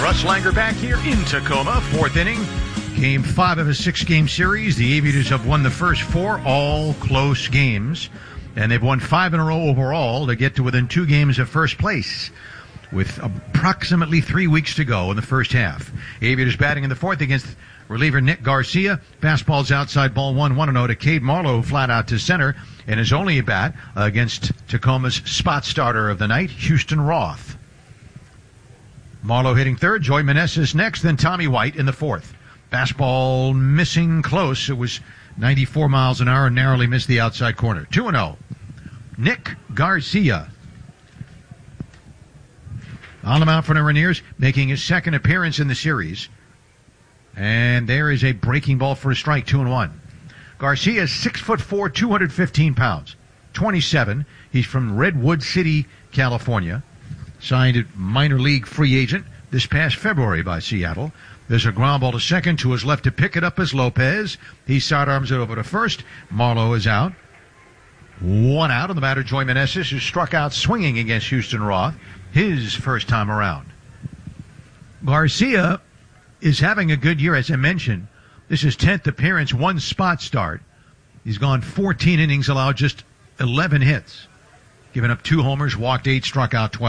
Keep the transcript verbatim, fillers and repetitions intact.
Russ Langer back here in Tacoma, fourth inning. Game five of a six-game series. The Aviators have won the first four, all close games. And they've won five in a row overall to get to within two games of first place, with approximately three weeks to go in the first half. Aviators batting in the fourth against reliever Nick Garcia. Fastball's outside, ball one, one and oh to Cade Marlowe, flat out to center. And his only at-bat against Tacoma's spot starter of the night, Houston Roth. Marlowe hitting third, Joey Meneses next, then Tommy White in the fourth. Fastball missing close. It was ninety-four miles an hour and narrowly missed the outside corner. two and oh. Nick Garcia on the mound for the Rainiers, making his second appearance in the series. And there is a breaking ball for a strike, two and one. Garcia is six foot four, two hundred fifteen pounds, twenty-seven. He's from Redwood City, California. Signed a minor league free agent this past February by Seattle. There's a ground ball to second. To his left to pick it up is Lopez. He sidearms it over to first. Marlowe is out. One out on the batter, Joey Meneses, who struck out swinging against Houston Roth his first time around. Garcia is having a good year, as I mentioned. This is tenth appearance, one spot start. He's gone fourteen innings, allowed just eleven hits. Given up two homers, walked eight, struck out twelve.